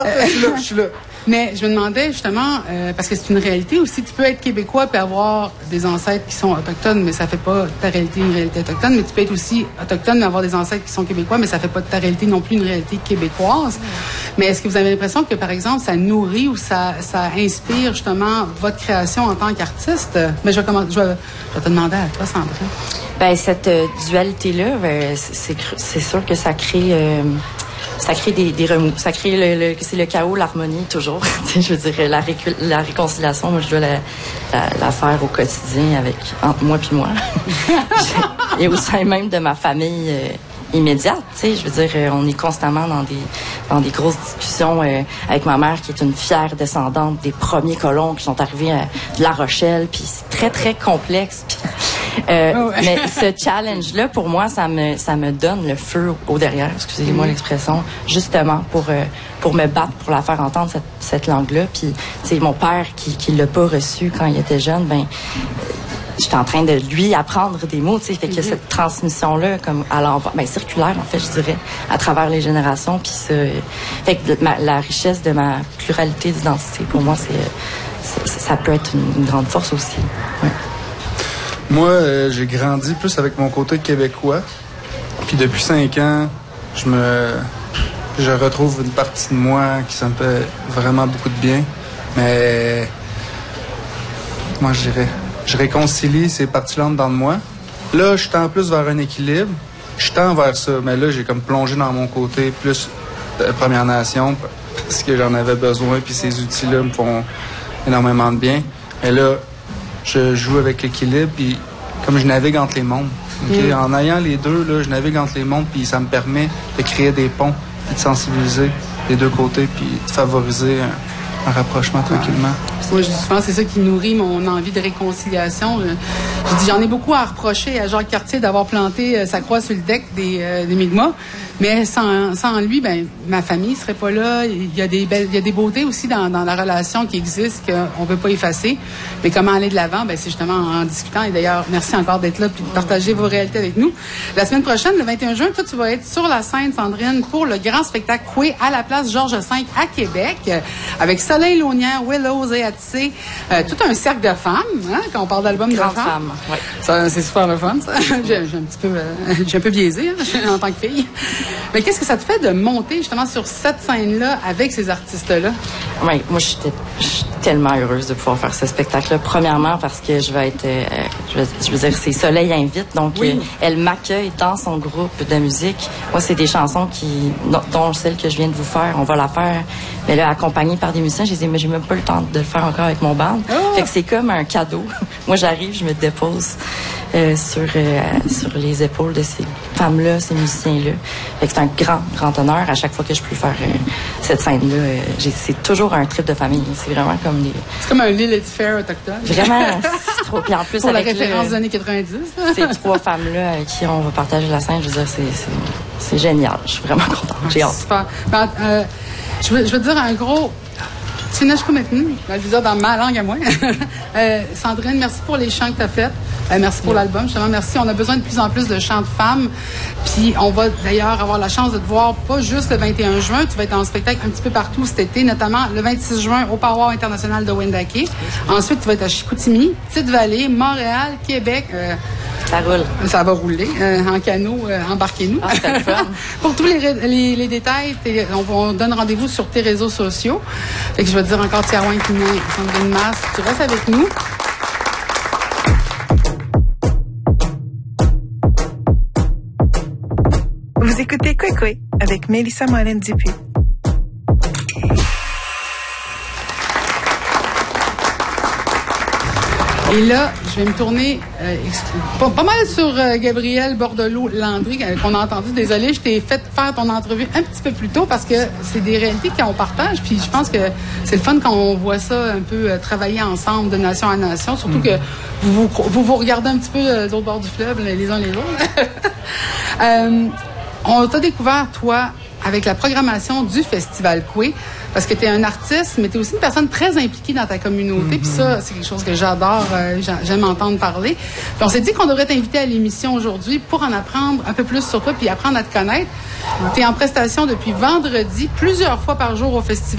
Je suis là. Mais je me demandais justement, parce que c'est une réalité aussi, tu peux être québécois et avoir des ancêtres qui sont autochtones, mais ça fait pas de ta réalité une réalité autochtone, mais tu peux être aussi autochtone mais avoir des ancêtres qui sont québécois, mais ça fait pas de ta réalité non plus une réalité québécoise. Mais est-ce que vous avez l'impression que, par exemple, ça nourrit ou ça inspire justement votre création en tant qu'artiste? Mais je vais te demander à toi, Sandrine. Ben, cette dualité-là, c'est sûr que ça crée... ça crée des remous. Ça crée c'est le chaos, l'harmonie, toujours. Je veux dire, la réconciliation, moi, je dois la faire au quotidien entre moi puis moi. Et au sein même de ma famille immédiate, tu sais. Je veux dire, on est constamment dans des grosses discussions avec ma mère, qui est une fière descendante des premiers colons qui sont arrivés de La Rochelle, puis c'est très, très complexe. Mais ce challenge-là, pour moi, ça me donne le feu au derrière, excusez-moi l'expression, justement pour me battre, pour la faire entendre, cette langue-là. Puis, tu sais, mon père, qui l'a pas reçu quand il était jeune, ben, j'étais en train de lui apprendre des mots, tu sais. Fait que cette transmission-là, comme à l'envers, ben, circulaire, en fait, je dirais, à travers les générations. Puis fait que la richesse de ma pluralité d'identité, pour moi, ça peut être une grande force aussi. Ouais. Moi, j'ai grandi plus avec mon côté québécois. Puis depuis 5 ans, je retrouve une partie de moi qui me fait vraiment beaucoup de bien. Mais comment je dirais? Je réconcilie ces parties-là dans de moi. Là, je tends plus vers un équilibre. Je tends vers ça. Mais là, j'ai comme plongé dans mon côté plus de Première Nation parce que j'en avais besoin. Puis ces outils-là me font énormément de bien. Mais là, je joue avec l'équilibre, puis comme je navigue entre les mondes. Okay? En ayant les deux, là, je navigue entre les mondes, puis ça me permet de créer des ponts, puis de sensibiliser les deux côtés, puis de favoriser un rapprochement tranquillement. Moi, je pense que c'est ça qui nourrit mon envie de réconciliation. Je dis, j'en ai beaucoup à reprocher à Jacques Cartier d'avoir planté sa croix sur le deck des Mi'kmaq. Mais sans lui, ben ma famille serait pas là. Il y a des beautés aussi dans la relation qui existent qu'on veut pas effacer. Mais comment aller de l'avant? Ben c'est justement en discutant. Et d'ailleurs, merci encore d'être là puis de partager vos réalités avec nous. La semaine prochaine, le 21 juin, toi, tu vas être sur la scène, Sandrine, pour le grand spectacle Coué à la place Georges V à Québec, avec Soleil Launière, Willows et Atsé, tout un cercle de femmes, hein, quand on parle d'album de femmes. Ouais. Ça, c'est super le fun, ça. J'ai un peu biaisé en tant que fille. Mais qu'est-ce que ça te fait de monter justement sur cette scène-là avec ces artistes-là? Oui, moi, je suis tellement heureuse de pouvoir faire ce spectacle-là. Premièrement, parce que je vais être, je veux dire, c'est Soleil invite, donc elle m'accueille dans son groupe de musique. Moi, c'est des chansons dont celle que je viens de vous faire, on va la faire, mais là, accompagnée par des musiciens. J'ai dit, mais j'ai même pas le temps de le faire encore avec mon band. Oh! Fait que c'est comme un cadeau. Moi, j'arrive, je me dépose sur les épaules de ces femmes-là, ces musiciens-là. Fait que c'est un grand honneur à chaque fois que je peux faire cette scène-là. C'est toujours un trip de famille. C'est vraiment comme des... C'est comme un Lilith Fair autochtone. Vraiment, c'est trop. Puis en plus, pour avec la référence des années 90. Ces 3 femmes-là avec qui on va partager la scène, je veux dire, c'est génial. Je suis vraiment contente. J'ai hâte. Super. Je veux te dire un gros... Je veux dire dans ma langue à moi. Sandrine, merci pour les chants que tu as faits. Merci pour l'album. Justement, merci. On a besoin de plus en plus de chants de femmes. Puis, on va d'ailleurs avoir la chance de te voir pas juste le 21 juin. Tu vas être en spectacle un petit peu partout cet été, notamment le 26 juin au Power international de Wendake. Ensuite, tu vas être à Chicoutimi, Petite-Vallée, Montréal, Québec. Ça roule. Ça va rouler. En canot, embarquez-nous. Ah, c'est le fun. Pour tous les détails, on donne rendez-vous sur tes réseaux sociaux. Fait que je vais te dire encore Tiarouin Kiné, Sandrine Masse, tu restes avec nous. Vous écoutez Coué avec Mélissa Morin-Dupuis. Et là, je vais me tourner pas mal sur Gabrielle Bordelot-Landry, qu'on a entendu. Désolée, je t'ai fait faire ton entrevue un petit peu plus tôt parce que c'est des réalités qu'on partage. Puis je pense que c'est le fun quand on voit ça un peu travailler ensemble de nation à nation. Surtout que vous regardez un petit peu de l'autre bord du fleuve, les uns les autres. On t'a découvert, toi, avec la programmation du Festival Coué, parce que tu es un artiste, mais tu es aussi une personne très impliquée dans ta communauté. Puis ça, c'est quelque chose que j'adore, j'aime entendre parler. Puis on s'est dit qu'on devrait t'inviter à l'émission aujourd'hui pour en apprendre un peu plus sur toi puis apprendre à te connaître. Tu es en prestation depuis vendredi, plusieurs fois par jour au festival.